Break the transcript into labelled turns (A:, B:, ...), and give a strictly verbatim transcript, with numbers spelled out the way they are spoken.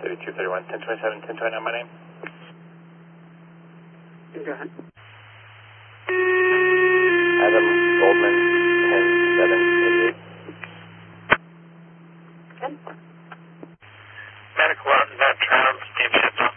A: thirty-two thirty-one, ten twenty-seven, ten twenty-nine, my name.
B: Go ahead.
A: Adam Goldman, ten seven eighty-eight.
B: Good.
C: Medical out in that term, Steve Shipton.